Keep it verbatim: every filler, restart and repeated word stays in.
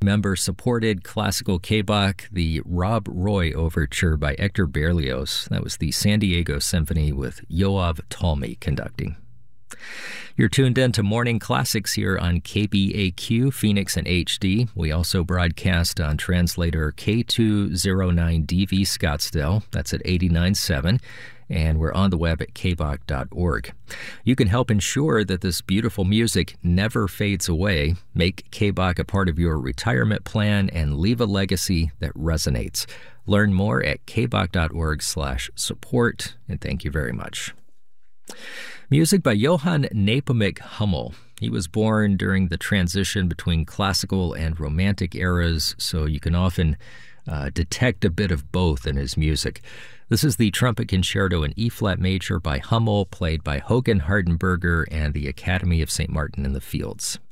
Member-supported classical K-Bach, the Rob Roy Overture by Hector Berlioz. That was the San Diego Symphony with Yoav Talmy conducting. You're tuned in to Morning Classics here on K B A Q, Phoenix and H D. We also broadcast on translator K two oh nine D V Scottsdale. That's at eighty-nine point seven. And we're on the web at k bach dot org. You can help ensure that this beautiful music never fades away. Make K-Bach a part of your retirement plan and leave a legacy that resonates. Learn more at k bach dot org slash support, and thank you very much. Music by Johann Nepomuk Hummel. He was born during the transition between classical and romantic eras, so you can often uh, detect a bit of both in his music. This is the Trumpet Concerto in E-flat major by Hummel, played by Hogan Hardenberger and the Academy of Saint Martin in the Fields.